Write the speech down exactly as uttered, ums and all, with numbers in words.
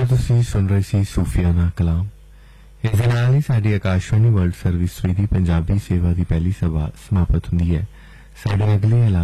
तो तुसी सुन रहे सी सूफियाना कलाम इस दे नाल ही साडी आकाशवाणी वर्ल्ड सर्विस सुई दी पंजाबी सेवा दी पहली सभा समाप्त हुंदी है। साडे अगले ऐलान